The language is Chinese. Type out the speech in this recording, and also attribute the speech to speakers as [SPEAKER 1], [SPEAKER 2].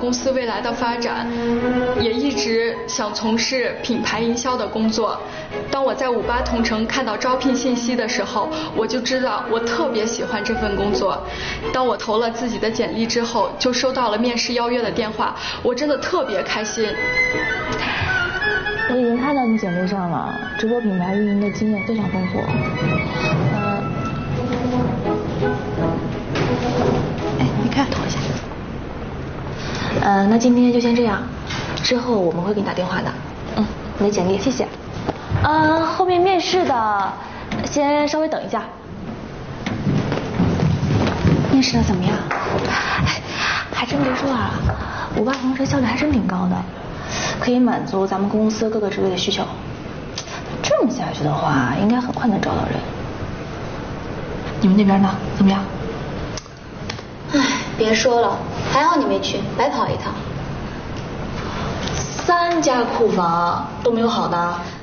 [SPEAKER 1] 公司未来的发展，也一直想从事品牌营销的工作。当我在58同城看到招聘信息的时候，我就知道我特别喜欢这份工作。当我投了自己的简历之后，就收到了面试邀约的电话，我真的特别开心。
[SPEAKER 2] 我已经看到你简历上了，直播品牌运营的经验非常丰富。你看，投一下。那今天就先这样，之后我们会给你打电话的。你的简历，谢谢。后面面试的，先稍微等一下。面试的怎么样？还真别说啊，58同城效率还真挺高的，可以满足咱们公司各个职位的需求。这么下去的话，应该很快能找到人。你们那边呢？怎么样？
[SPEAKER 3] 别说了，还好你没去，白跑一趟。
[SPEAKER 2] 3家库房都没有好的。